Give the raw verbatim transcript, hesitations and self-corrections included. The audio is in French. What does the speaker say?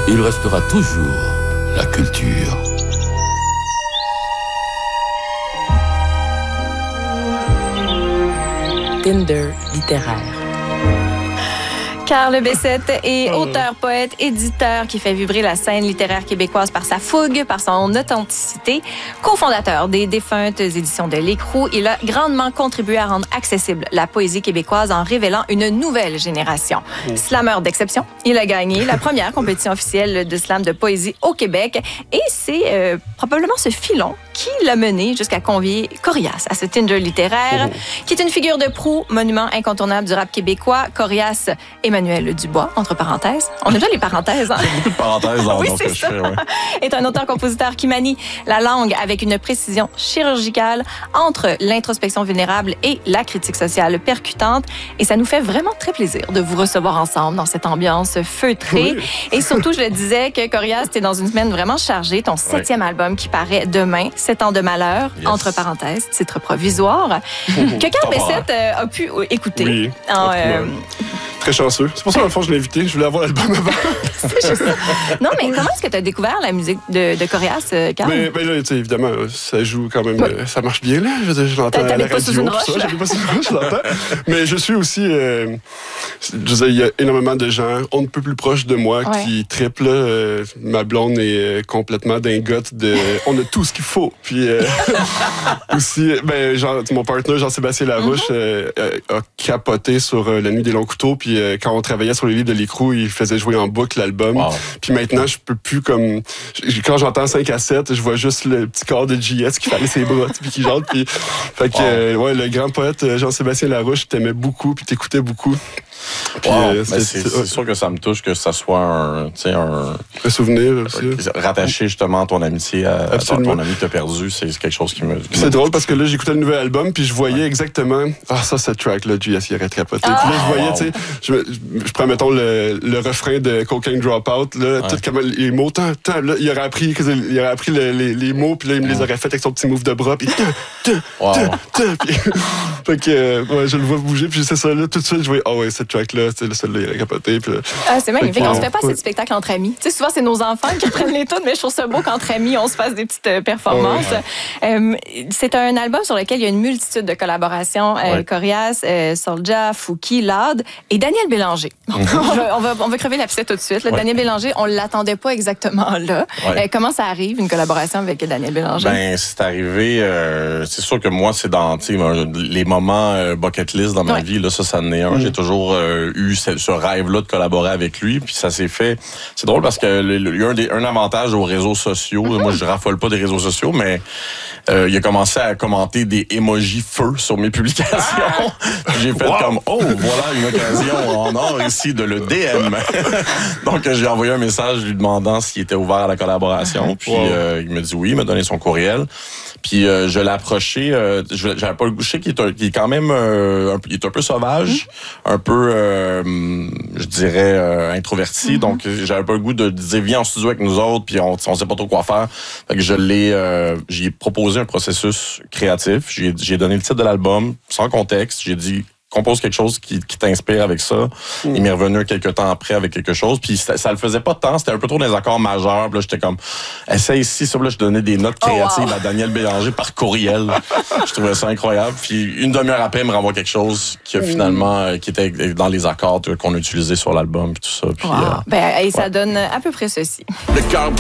il restera toujours la culture. Tinder littéraire. Carl Bessette est auteur, poète, éditeur qui fait vibrer la scène littéraire québécoise par sa fougue, par son authenticité. Cofondateur des défuntes éditions de l'Écrou, il a grandement contribué à rendre accessible la poésie québécoise en révélant une nouvelle génération. Oh. Slameur d'exception, il a gagné la première compétition officielle de slam de poésie au Québec et c'est euh, probablement ce filon qui l'a mené jusqu'à convier Corias à ce Tinder littéraire, oh. qui est une figure de proue, monument incontournable du rap québécois. Corias Emmanuel Dubois, entre parenthèses. On a déjà les parenthèses. Hein? Beaucoup de parenthèses dans oui, ce que je fais. Ouais. Est un auteur-compositeur qui manie la langue avec une précision chirurgicale entre l'introspection vulnérable et la critique sociale percutante. Et ça nous fait vraiment très plaisir de vous recevoir ensemble dans cette ambiance feutrée. Oui. Et surtout, je le disais, que Corias, t'es dans une semaine vraiment chargée. Ton septième oui. album qui paraît demain, Sept ans de malheur, yes. entre parenthèses, titre provisoire, que Carl Bessette euh, a pu écouter. Oui, en, euh, très chanceux. C'est pour ça, dans le fond, je l'ai invité. Je voulais avoir l'album avant. C'est juste ça. Non, mais comment est-ce que tu as découvert la musique de, de Corias, Carl? Mais, ben là, tu sais, évidemment, ça joue quand même... Ouais. Ça marche bien, là. Je, je l'entends à la radio. Pas sous une roche, ça. J'habite pas sous une roche, je l'entends. Mais je suis aussi... Euh, je veux dire, il y a énormément de gens, on ne peut plus proche de moi, ouais. qui trippent. Euh, ma blonde est complètement dingote de... On a tout ce qu'il faut. Puis euh, aussi, ben, genre, mon partenaire, Jean-Sébastien Larouche, mm-hmm. euh, a capoté sur euh, La Nuit des longs couteaux. Puis euh, quand on travaillait sur les livres de l'Écrou, il faisait jouer en boucle l'album. Wow. Puis maintenant, je peux plus comme... Quand j'entends cinq à sept, je vois juste le petit corps de J S qui fallait ses bras, puis qui chante. Puis, fait que, wow. euh, ouais, le grand poète Jean-Sébastien Larouche t'aimait beaucoup, puis t'écoutais beaucoup. Puis, wow. euh, c'est, c'est, c'est sûr que ça me touche que ça soit un, un, un souvenir aussi. Rattaché justement à ton amitié à, à ton ami que t'as perdu, c'est quelque chose qui me. Qui c'est me drôle parce que là, j'écoutais le nouvel album puis je voyais ouais. exactement. Ah, ça, cette track-là, J S, il aurait capoté. Ah, puis là, je voyais, wow. tu sais, je, je, je prends, mettons, le, le refrain de Cocaine Dropout, là, ouais. tout comme les mots, tant, tant, là, il aurait appris, il aurait appris le, les, les mots puis là, il me les aurait fait avec son petit move de bras puis. Wow. Puis, fait que, ouais, je le vois bouger puis c'est ça, là, tout de suite, je voyais, ah ouais, cette track-là, tu sais, celle-là, il aurait capoté. Puis, ah, c'est magnifique. On se fait pas ouais. ces spectacles entre amis. Tu sais, souvent, c'est nos enfants qui prennent les tunes, mais je trouve ça beau qu'entre amis, on se fasse des petites euh, performances. Ouais, ouais. Euh, c'est un album sur lequel il y a une multitude de collaborations. Euh, ouais. Corias, euh, Soulja, Fouki, Lad et Daniel Bélanger. Mm-hmm. on, va, on, va, on va crever l'abcès tout de suite. Là, ouais. Daniel Bélanger, on l'attendait pas exactement là. Ouais. Euh, comment ça arrive, une collaboration avec Daniel Bélanger? Ben, c'est arrivé... Euh, c'est sûr que moi, c'est dans les moments euh, bucket list dans ma ouais. vie. Là, ça, ça en est un. Mm-hmm. J'ai toujours euh, eu ce, ce rêve-là de collaborer avec lui, puis ça s'est fait. C'est drôle parce qu'il y a un, des, un avantage aux réseaux sociaux. Mm-hmm. Moi, je raffole pas des réseaux sociaux, mais euh, il a commencé à commenter des emojis feu sur mes publications. Ah! J'ai fait wow. comme, oh, voilà une occasion en or ici de le D M. Donc, j'ai envoyé un message lui demandant s'il était ouvert à la collaboration, puis wow. euh, il me dit oui, il m'a donné son courriel. Puis euh, je l'ai approché, euh, j'avais pas le goût, je sais qu'il est, un, qu'il est quand même euh, un, il est un peu sauvage, mmh. un peu, euh, je dirais, euh, introverti. Mmh. Donc j'avais pas le goût de dire viens en studio avec nous autres, puis on, on sait pas trop quoi faire. Fait que je l'ai, euh, j'ai proposé un processus créatif. J'ai, j'ai donné le titre de l'album sans contexte. J'ai dit compose quelque chose qui, qui t'inspire avec ça. Mm. Il m'est revenu quelques temps après avec quelque chose. Puis ça, ça le faisait pas tant. C'était un peu trop des accords majeurs. Puis là, j'étais comme, essaye ici. Ça, là, je donnais des notes créatives oh, wow. à Daniel Bélanger par courriel. Je trouvais ça incroyable. Puis une demi-heure après, il me renvoie quelque chose qui a mm. finalement, euh, qui était dans les accords qu'on a utilisés sur l'album. Puis tout ça. Puis, wow. euh, ben, et ça ouais. donne à peu près ceci. Le Carl